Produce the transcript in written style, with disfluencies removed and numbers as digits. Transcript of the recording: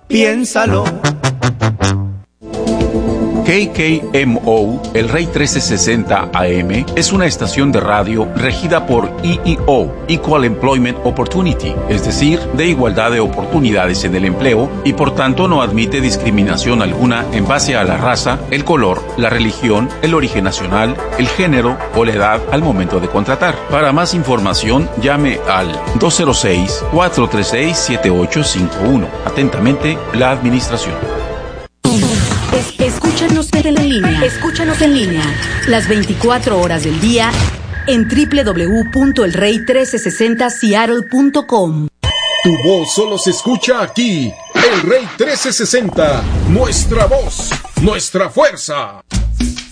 Piénsalo. KKMO, el Rey 1360 AM, es una estación de radio regida por EEO, Equal Employment Opportunity, es decir, de igualdad de oportunidades en el empleo, y por tanto no admite discriminación alguna en base a la raza, el color, la religión, el origen nacional, el género o la edad al momento de contratar. Para más información, llame al 206-436-7851. Atentamente, la Administración. Escúchanos en línea las 24 horas del día en www.elrey1360seattle.com. Tu voz solo se escucha aquí. El Rey 1360, nuestra voz, nuestra fuerza.